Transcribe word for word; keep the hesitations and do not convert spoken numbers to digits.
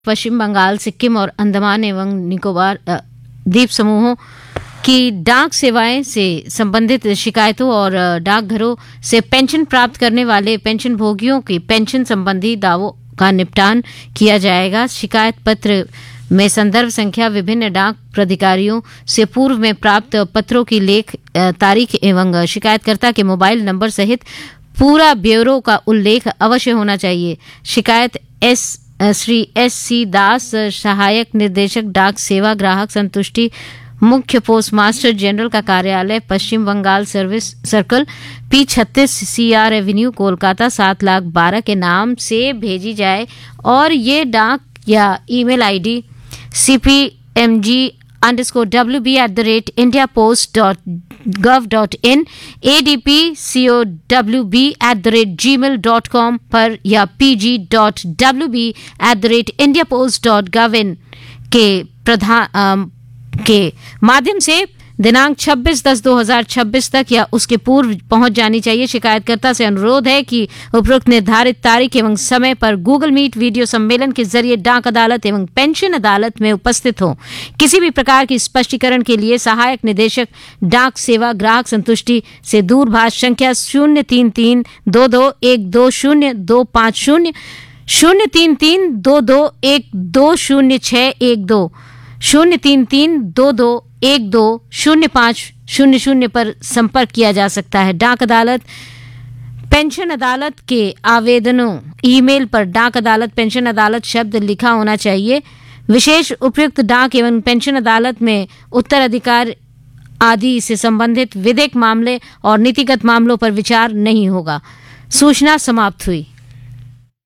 पश्चिम बंगाल, सिक्किम और अंडमान एवं निकोबार द्वीप समूहों की डाक सेवाएं से संबंधित शिकायतों और डाकघरों से पेंशन प्राप्त करने वाले पेंशन भोगियों की पेंशन संबंधी दावों का निपटान किया जाएगा। शिकायत पत्र में संदर्भ संख्या, विभिन्न डाक प्राधिकारियों से पूर्व में प्राप्त पत्रों की लेख तारीख एवं शिकायतकर्ता के मोबाइल नंबर सहित पूरा ब्यौरे का उल्लेख अवश्य होना चाहिए। शिकायत एस श्री एस सी दास, सहायक निर्देशक डाक सेवा, ग्राहक संतुष्टि, मुख्य पोस्ट मास्टर जनरल का कार्यालय, पश्चिम बंगाल सर्विस सर्कल, पी छत्तीस, सी आर एवेन्यू, कोलकाता सात लाख बारह के नाम से भेजी जाए और ये डाक या email ID C P M G underscore W B at the rate India post dot gov dot in, A D P C O W B at the rate ji mail dot com पर या P G dot W B at the rate India post dot gov इन के प्रधान के माध्यम से दिनांक छब्बीस दस दो हजार छब्बीस तक या उसके पूर्व पहुंच जानी चाहिए। शिकायतकर्ता से अनुरोध है कि उपरोक्त निर्धारित तारीख एवं समय पर गूगल मीट वीडियो सम्मेलन के जरिए डाक अदालत एवं पेंशन अदालत में उपस्थित हो। किसी भी प्रकार की स्पष्टीकरण के लिए सहायक निदेशक डाक सेवा, ग्राहक संतुष्टि से दूरभाष संख्या शून्य तीन तीन दो दो एक दो शून्य दो पाँच शून्य, शून्य तीन तीन दो दो एक दो शून्य छह एक दो, शून्य तीन तीन दो दो एक दो शून्य पाँच शून्य शून्य पर संपर्क किया जा सकता है। डाक अदालत पेंशन अदालत के आवेदनों ईमेल पर डाक अदालत पेंशन अदालत शब्द लिखा होना चाहिए। विशेष उपयुक्त डाक एवं पेंशन अदालत में उत्तराधिकार आदि से संबंधित विधिक मामले और नीतिगत मामलों पर विचार नहीं होगा। सूचना समाप्त हुई।